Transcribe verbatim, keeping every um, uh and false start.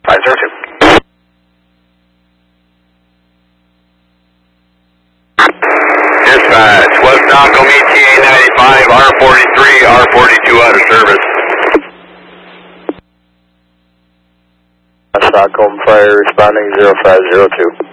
five zero two. Dispatch, West Stockholm E T A ninety-five, R forty-three, R forty-two out of service. Stockholm Fire responding zero five zero two.